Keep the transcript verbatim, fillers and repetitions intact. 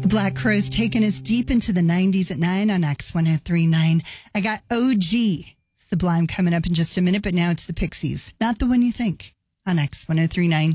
Black Crowes taking us deep into the nineties at nine on X one oh three point nine. I got O G Sublime coming up in just a minute, but now it's the Pixies. Not the one you think on X one oh three point nine.